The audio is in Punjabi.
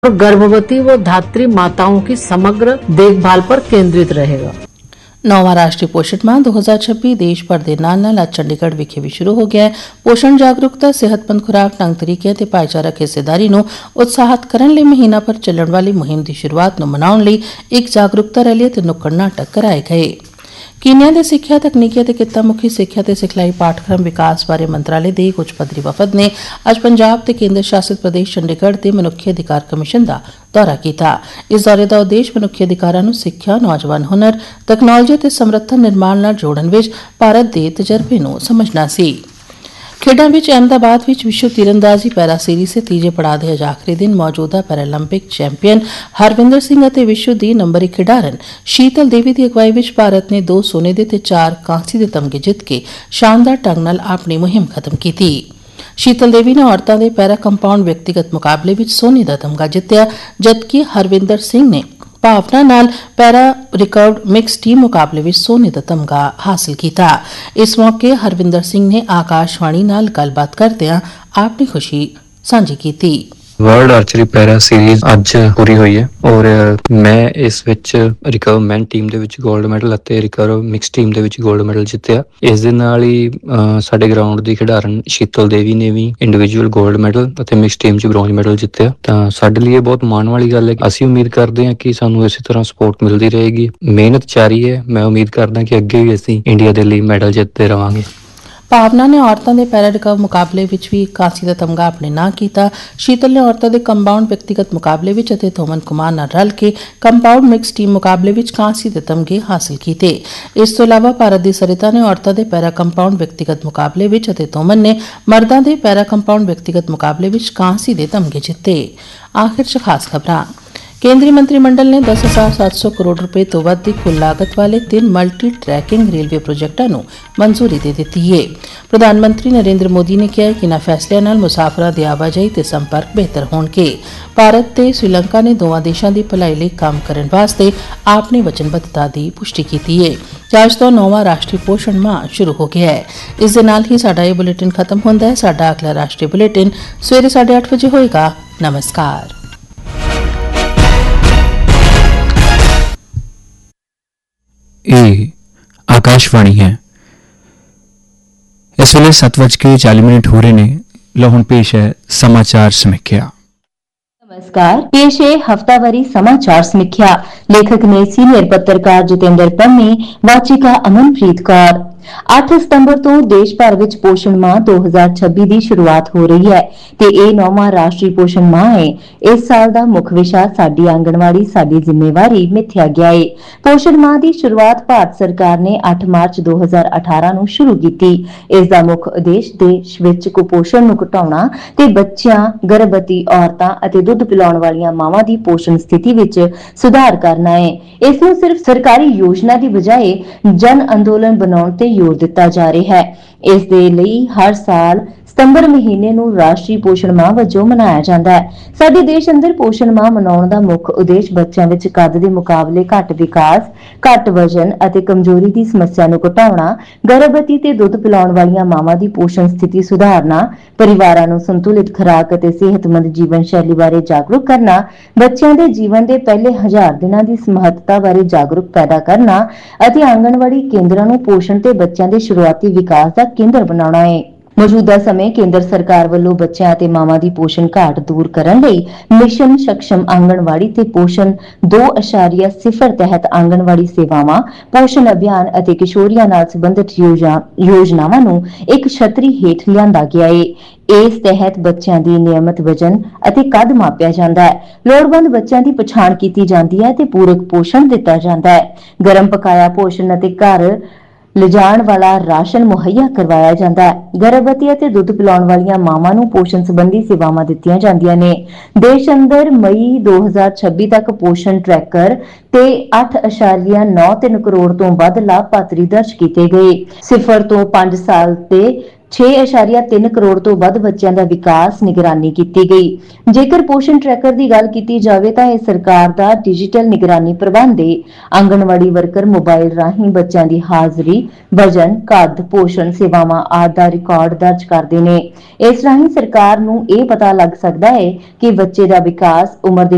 और गर्भवती व धात्री माताओं की समग्र देखभाल पर केंद्रित रहेगा। 9वां राष्ट्रीय पोषण माह 2026 देश भर ਦੇ ਨਾਲ-ਨਾਲ ਅੱਜ ਚੰਡੀਗੜ੍ਹ ਵਿਖੇ ਵੀ ਸ਼ੁਰੂ ਹੋ ਗਿਆ ਹੈ। ਪੋਸ਼ਣ ਜਾਗਰੂਕਤਾ, ਸਿਹਤਮੰਦ ਖੁਰਾਕ, ਢੰਗ ਤਰੀਕਿਆਂ ਤੇ ਭਾਈਚਾਰਕ ਹਿੱਸੇਦਾਰੀ ਨੂੰ ਉਤਸ਼ਾਹਿਤ ਕਰਨ ਲਈ ਮਹੀਨਾ ਭਰ ਚੱਲਣ ਵਾਲੀ ਮੁਹਿੰਮ ਦੀ ਸ਼ੁਰੂਆਤ ਨੂੰ ਮਨਾਉਣ ਲਈ ਇੱਕ ਜਾਗਰੂਕਤਾ ਰੈਲੀ ਤੇ ਨੁੱਕੜ ਨਾਟਕ ਕਰਾਏ ਗਏ। ਕੀਨੀਆ ਦੇ ਸਿੱਖਿਆ, ਤਕਨੀਕੀ ਅਤੇ ਕਿੱਤਾ ਮੁਖੀ ਸਿੱਖਿਆ ਤੇ ਸਿਖਲਾਈ ਪਾਠਕ੍ਰਮ ਵਿਕਾਸ ਬਾਰੇ ਮੰਤਰਾਲੇ ਦੇ ਇੱਕ ਉੱਚ ਪੱਧਰੀ ਵਫਦ ਨੇ ਅੱਜ ਪੰਜਾਬ ਤੇ ਕੇਂਦਰ ਸ਼ਾਸਿਤ ਪ੍ਰਦੇਸ਼ ਚੰਡੀਗੜ੍ਹ ਦੇ ਮਨੁੱਖੀ ਅਧਿਕਾਰ ਕਮਿਸ਼ਨ ਦਾ ਦੌਰਾ ਕੀਤਾ। ਇਸ ਦੌਰੇ ਦਾ ਉਦੇਸ਼ ਮਨੁੱਖੀ ਅਧਿਕਾਰਾਂ ਨੂੰ ਸਿੱਖਿਆ, ਨੌਜਵਾਨ ਹੁਨਰ, ਤਕਨਾਲੋਜੀ ਅਤੇ ਸਮਰੱਥਾ ਨਿਰਮਾਣ ਨਾਲ ਜੋੜਨ ਵਿੱਚ ਭਾਰਤ ਦੇ ਤਜਰਬੇ ਨੂੰ ਸਮਝਣਾ ਸੀ। ਖੇਡਾਂ ਵਿੱਚ ਅਹਿਮਦਾਬਾਦ ਵਿੱਚ ਵਿਸ਼ਵ ਤੀਰਅੰਦਾਜ਼ੀ ਪੈਰਾ ਸੀਰੀਜ਼ ਦੇ ਤੀਜੇ ਪੜਾਅ ਦੇ ਅੱਜ ਆਖਰੀ ਦਿਨ ਮੌਜੂਦਾ ਪੈਰਾਲੰਪਿਕ ਚੈਂਪੀਅਨ ਹਰਵਿੰਦਰ ਸਿੰਘ ਅਤੇ ਵਿਸ਼ਵ ਦੀ ਨੰਬਰ 1 ਖਿਡਾਰਨ ਸ਼ੀਤਲ ਦੇਵੀ ਦੀ ਅਗਵਾਈ ਵਿੱਚ ਭਾਰਤ ਨੇ 2 ਸੋਨੇ ਦੇ ਤੇ 4 ਕਾਂਸੀ ਦੇ ਤਮਗੇ ਜਿੱਤ ਕੇ ਸ਼ਾਨਦਾਰ ਢੰਗ ਨਾਲ ਆਪਣੀ ਮੁਹਿੰਮ ਖਤਮ ਕੀਤੀ। ਸ਼ੀਤਲ ਦੇਵੀ ਨੇ ਔਰਤਾਂ ਦੇ ਪੈਰਾ ਕੰਪਾਊਂਡ ਵਿਅਕਤੀਗਤ ਮੁਕਾਬਲੇ ਵਿੱਚ ਸੋਨੇ ਦਾ ਤਮਗਾ ਜਿੱਤਿਆ, ਜਦਕਿ ਹਰਵਿੰਦਰ ਸਿੰਘ ਨੇ ਭਾਵਨਾ ਨਾਲ ਪੈਰਾ ਰਿਕਰਵਡ ਮਿਕਸ ਟੀਮ ਮੁਕਾਬਲੇ ਵਿੱਚ ਸੋਨੇ ਦਾ ਤਮਗਾ ਹਾਸਲ ਕੀਤਾ। ਇਸ ਮੌਕੇ ਹਰਵਿੰਦਰ ਸਿੰਘ ਨੇ ਆਕਾਸ਼ਵਾਣੀ ਨਾਲ ਗੱਲਬਾਤ ਕਰਦਿਆਂ ਆਪਣੀ ਖੁਸ਼ੀ ਸਾਂਝੀ ਕੀਤੀ। ਵਰਲਡ ਆਰਚਰੀ ਪੈਰਾ ਸੀਰੀਜ਼ ਅੱਜ ਪੂਰੀ ਹੋਈ ਹੈ ਔਰ ਮੈਂ ਇਸ ਵਿੱਚ ਰਿਕਰਵ ਮੈਨ ਟੀਮ ਦੇ ਵਿੱਚ 골ਡ ਮੈਡਲ ਅਤੇ ਰਿਕਰਵ ਮਿਕਸ ਟੀਮ ਦੇ ਵਿੱਚ 골ਡ ਮੈਡਲ ਜਿੱਤਿਆ। ਇਸ ਦੇ ਨਾਲ ਹੀ ਸਾਡੇ ਗਰਾਊਂਡ ਦੀ ਖਿਡਾਰਨ ਸ਼ੀਤਲ ਦੇਵੀ ਨੇ ਵੀ ਇੰਡੀਵਿਜੂਅਲ 골ਡ ਮੈਡਲ ਅਤੇ ਮਿਕਸ ਟੀਮ 'ਚ ਬ੍ਰੌਂਜ ਮੈਡਲ ਜਿੱਤਿਆ। ਤਾਂ ਸਾਡੇ ਲਈ ਇਹ ਬਹੁਤ ਮਾਣ ਵਾਲੀ ਗੱਲ ਹੈ। ਅਸੀਂ ਉਮੀਦ ਕਰਦੇ ਹਾਂ ਕਿ ਸਾਨੂੰ ਇਸੇ ਤਰ੍ਹਾਂ ਸਪੋਰਟ ਮਿਲਦੀ ਰਹੇਗੀ। ਮਿਹਨਤ ਜਾਰੀ ਹੈ। ਮੈਂ ਉਮੀਦ ਕਰਦਾ ਕਿ ਅੱਗੇ ਵੀ ਅਸੀਂ ਇੰਡੀਆ ਦੇ ਲਈ ਮੈਡਲ ਜਿੱਤਦੇ ਰਵਾਂਗੇ। ਭਾਵਨਾ ਨੇ ਔਰਤਾਂ ਦੇ ਪੈਰਾ ਰਿਕਰਵ ਮੁਕਾਬਲੇ ਵਿੱਚ ਵੀ ਕਾਂਸੀ ਦਾ ਤਮਗਾ ਆਪਣੇ ਨਾਂ ਕੀਤਾ। ਸ਼ੀਤਲ ਨੇ ਔਰਤਾਂ ਦੇ ਕੰਪਾਊਂਡ ਵਿਅਕਤੀਗਤ ਮੁਕਾਬਲੇ ਵਿੱਚ ਅਤੇ ਥੋਮਨ ਕੁਮਾਰ ਨਾਲ ਰਲ ਕੇ ਕੰਪਾਊਂਡ ਮਿਕਸ ਟੀਮ ਮੁਕਾਬਲੇ ਵਿੱਚ ਕਾਂਸੀ ਦੇ ਤਮਗੇ ਹਾਸਲ ਕੀਤੇ। ਇਸ ਤੋਂ ਇਲਾਵਾ ਭਾਰਤ ਦੀ ਸਰਿਤਾ ਨੇ ਔਰਤਾਂ ਦੇ ਪੈਰਾ ਕੰਪਾਊਂਡ ਵਿਅਕਤੀਗਤ ਮੁਕਾਬਲੇ ਵਿੱਚ ਅਤੇ ਥੋਮਨ ਨੇ ਮਰਦਾਂ ਦੇ ਪੈਰਾ ਕੰਪਾਊਂਡ ਵਿਅਕਤੀਗਤ ਮੁਕਾਬਲੇ ਵਿੱਚ ਕਾਂਸੀ ਦੇ ਤਮਗੇ ਜਿੱਤੇ। ਆਖਿਰ 'ਚ ਖਾਸ ਖਬਰਾਂ। ਕੇਂਦਰੀ ਮੰਤਰੀ ਮੰਡਲ ਨੇ 10,700 ਕਰੋੜ ਰੁਪਏ ਤੋਂ ਵੱਧ ਦੀ ਕੁੱਲ ਲਾਗਤ ਵਾਲੇ 3 ਮਲਟੀ ਟਰੈਕਿੰਗ ਰੇਲਵੇ ਪ੍ਰੋਜੈਕਟਾਂ ਨੂੰ ਮਨਜ਼ੂਰੀ ਦੇ ਦਿੱਤੀ ਹੈ। ਪ੍ਰਧਾਨ ਮੰਤਰੀ ਨਰਿੰਦਰ ਮੋਦੀ ਨੇ ਕਿਹਾ ਕਿ ਇਨ੍ਹਾਂ ਫੈਸਲਿਆਂ ਨਾਲ ਮੁਸਾਫਰਾਂ ਦੀ ਆਵਾਜਾਈ ਤੇ ਸੰਪਰਕ ਬਿਹਤਰ ਹੋਣਗੇ। ਭਾਰਤ ਤੇ ਸ੍ਰੀਲੰਕਾ ਨੇ ਦੋਵਾਂ ਦੇਸ਼ਾਂ ਦੀ ਭਲਾਈ ਲਈ ਕੰਮ ਕਰਨ ਵਾਸਤੇ ਆਪਣੀ ਵਚਨਬੱਧਤਾ ਦੀ ਪੁਸ਼ਟੀ ਕੀਤੀ ਹੈ। ਅੱਜ ਤੋਂ 9ਵਾਂ ਰਾਸ਼ਟਰੀ ਪੋਸ਼ਣ ਮਾਹ ਸ਼ੁਰੂ ਹੋ ਗਿਆ ਹੈ। ਇਸ ਦੇ ਨਾਲ ਹੀ ਸਾਡਾ ਇਹ ਬੁਲੇਟਿਨ ਖਤਮ ਹੁੰਦਾ ਹੈ। ਸਾਡਾ ਅਗਲਾ ਰਾਸ਼ਟਰੀ ਬੁਲੇਟਿਨ ਸਵੇਰੇ 8:30 ਵਜੇ ਹੋਏਗਾ। ਨਮਸਕਾਰ। ਇਹ ਆਕਾਸ਼ਵਾਣੀ ਹੈ। ਇਸ ਵੇਲੇ 7:40 ਹੋ ਰਹੇ ਨੇ। ਲਓ ਹੁਣ ਪੇਸ਼ ਹੈ ਸਮਾਚਾਰ ਸਮੀਖਿਆ। नमस्कार, पेश है हफ्तावारी समाचार समीक्षा। लेखक ने सीनियर पत्रकार जितेंद्र पन्नी, वाचिका अमनप्रीत कौर। 8 ਸਤੰਬਰ ਤੋਂ ਦੇਸ਼ ਭਰ ਵਿੱਚ ਪੋਸ਼ਣ ਮਾਹ 2026 ਦੀ ਸ਼ੁਰੂਆਤ ਹੋ ਰਹੀ ਹੈ ਤੇ ਇਹ 9ਵਾਂ ਰਾਸ਼ਟਰੀ ਪੋਸ਼ਣ ਮਾਹ ਹੈ। ਇਸ ਸਾਲ ਦਾ ਮੁੱਖ ਵਿਸ਼ਾ ਸਾਡੀ ਆਂਗਣਵਾੜੀ ਸਾਡੀ ਜ਼ਿੰਮੇਵਾਰੀ ਮਿਥਿਆ ਗਿਆ ਹੈ। ਪੋਸ਼ਣ ਮਾਹ ਦੀ ਸ਼ੁਰੂਆਤ ਭਾਰਤ ਸਰਕਾਰ ਨੇ 8 ਮਾਰਚ 2018 ਨੂੰ ਸ਼ੁਰੂ ਕੀਤੀ। ਇਸ ਦਾ ਮੁੱਖ ਉਦੇਸ਼ ਦੇਸ਼ ਵਿੱਚ ਕੁਪੋਸ਼ਣ ਨੂੰ ਘਟਾਉਣਾ ਤੇ ਬੱਚਿਆਂ, ਗਰਭਵਤੀ ਔਰਤਾਂ ਅਤੇ ਦੁੱਧ ਪਿਲਾਉਣ ਵਾਲੀਆਂ ਮਾਵਾਂ ਦੀ ਪੋਸ਼ਣ ਸਥਿਤੀ ਵਿੱਚ ਸੁਧਾਰ ਕਰਨਾ ਹੈ। ਇਸ ਨੂੰ ਸਿਰਫ ਸਰਕਾਰੀ ਯੋਜਨਾ ਦੀ ਬਜਾਏ ਜਨ ਅੰਦੋਲਨ ਬਣਾਉਣ ਤੇ ਜ਼ੋਰ ਦਿੱਤਾ ਜਾ ਰਿਹਾ ਹੈ। ਇਸ ਦੇ ਲਈ ਹਰ ਸਾਲ ਸਤੰਬਰ ਮਹੀਨੇ ਨੂੰ ਰਾਸ਼ਟਰੀ ਪੋਸ਼ਣ ਮਾਹ ਵਜੋਂ ਮਨਾਇਆ ਜਾਂਦਾ ਹੈ। ਸਾਡੇ ਦੇਸ਼ ਅੰਦਰ ਪੋਸ਼ਣ ਮਾਹ ਮਨਾਉਣ ਦਾ ਮੁੱਖ ਉਦੇਸ਼ ਬੱਚਿਆਂ ਵਿੱਚ ਕੱਦ ਦੇ ਮੁਕਾਬਲੇ ਘੱਟ ਵਿਕਾਸ, ਘੱਟ ਵਜ਼ਨ ਅਤੇ ਕਮਜ਼ੋਰੀ ਦੀ ਸਮੱਸਿਆ ਨੂੰ ਘਟਾਉਣਾ, ਗਰਭਵਤੀ ਤੇ ਦੁੱਧ ਪਿਲਾਉਣ ਵਾਲੀਆਂ ਮਾਵਾਂ ਦੀ ਪੋਸ਼ਣ ਸਥਿਤੀ ਸੁਧਾਰਨਾ, ਪਰਿਵਾਰਾਂ ਨੂੰ ਸੰਤੁਲਿਤ ਖੁਰਾਕ ਅਤੇ ਸਿਹਤਮੰਦ ਜੀਵਨ ਸ਼ੈਲੀ ਬਾਰੇ ਜਾਗਰੂਕ ਕਰਨਾ, ਬੱਚਿਆਂ ਦੇ ਜੀਵਨ ਦੇ ਪਹਿਲੇ 1000 ਦਿਨਾਂ ਦੀ ਮਹੱਤਤਾ ਬਾਰੇ ਜਾਗਰੂਕ ਪੈਦਾ ਕਰਨਾ ਅਤੇ ਆਂਗਣਵਾੜੀ ਕੇਂਦਰਾਂ ਨੂੰ ਪੋਸ਼ਣ ਤੇ ਬੱਚਿਆਂ ਦੇ ਸ਼ੁਰੂਆਤੀ ਵਿਕਾਸ ਦਾ ਕੇਂਦਰ ਬਣਾਉਣਾ ਹੈ। ਮੌਜੂਦਾ ਸਮੇਂ ਕੇਂਦਰ ਸਰਕਾਰ ਵੱਲੋਂ ਬੱਚਿਆਂ ਅਤੇ ਮਾਵਾਂ ਦੀ ਪੋਸ਼ਣ ਘਾਟ ਦੂਰ ਕਰਨ ਲਈ ਮਿਸ਼ਨ ਸਕਸ਼ਮ ਆਂਗਣਵਾੜੀ ਤੇ ਪੋਸ਼ਣ 2.0 ਤਹਿਤ ਆਂਗਣਵਾੜੀ ਸੇਵਾਵਾਂ, ਪੋਸ਼ਣ ਅਭਿਆਨ ਅਤੇ ਕਿਸ਼ੋਰੀਆਂ ਨਾਲ ਸੰਬੰਧਿਤ ਯੋਜਨਾਵਾਂ ਨੂੰ ਇੱਕ ਛਤਰੀ ਹੇਠ ਲਿਆਂਦਾ ਗਿਆ ਹੈ। ਇਸ ਤਹਿਤ ਬੱਚਿਆਂ ਦੀ ਨਿਯਮਿਤ ਵਜ਼ਨ ਅਤੇ ਕੱਦ ਮਾਪਿਆ ਜਾਂਦਾ ਹੈ। ਲੋੜਵੰਦ ਬੱਚਿਆਂ ਦੀ ਪਛਾਣ ਕੀਤੀ ਜਾਂਦੀ ਹੈ ਤੇ ਪੂਰਕ ਪੋਸ਼ਣ ਦਿੱਤਾ ਜਾਂਦਾ ਹੈ। ਗਰਮ ਪਕਾਇਆ ਭੋਜਨ ਅਤੇ ਘਰ ਲਿਜਾਣ ਵਾਲਾ ਰਾਸ਼ਨ ਮੁਹੱਈਆ ਕਰਵਾਇਆ ਜਾਂਦਾ ਹੈ। ਗਰਭਵਤੀ ਅਤੇ ਦੁੱਧ ਪਿਲਾਉਣ ਵਾਲੀਆਂ ਮਾਵਾਂ ਨੂੰ ਪੋਸ਼ਣ ਸੰਬੰਧੀ ਸੇਵਾਵਾਂ ਦਿੱਤੀਆਂ ਜਾਂਦੀਆਂ ਨੇ। ਦੇਸ਼ ਅੰਦਰ ਮਈ 2026 ਤੱਕ ਪੋਸ਼ਣ ਟਰੈਕਰ ਤੇ 8.93 ਕਰੋੜ ਤੋਂ ਵੱਧ ਲਾਭਪਾਤਰੀ ਦਰਜ ਕੀਤੇ ਗਏ। 0 ਤੋਂ 5 ਸਾਲ ਤੇ 6.3 ਕਰੋੜ ਤੋਂ ਵੱਧ ਬੱਚਿਆਂ ਦਾ ਵਿਕਾਸ ਨਿਗਰਾਨੀ ਕੀਤੀ ਗਈ। ਜੇਕਰ ਪੋਸ਼ਣ ਟਰੈਕਰ ਦੀ ਗੱਲ ਕੀਤੀ ਜਾਵੇ ਤਾਂ ਇਹ ਸਰਕਾਰ ਦਾ ਡਿਜੀਟਲ ਨਿਗਰਾਨੀ ਪ੍ਰਬੰਧ ਹੈ। ਆਂਗਣਵਾੜੀ ਵਰਕਰ ਮੋਬਾਈਲ ਰਾਹੀਂ ਬੱਚਿਆਂ ਦੀ ਹਾਜ਼ਰੀ, ਵਜ਼ਨ, ਕੱਦ, ਪੋਸ਼ਣ ਸੇਵਾਵਾਂ ਆਦਿ ਦਾ ਰਿਕਾਰਡ ਦਰਜ ਕਰਦੇ ਨੇ। ਇਸ ਰਾਹੀਂ ਸਰਕਾਰ ਨੂੰ ਇਹ ਪਤਾ ਲੱਗ ਸਕਦਾ ਹੈ ਕਿ ਬੱਚੇ ਦਾ ਵਿਕਾਸ, ਉਮਰ ਦੇ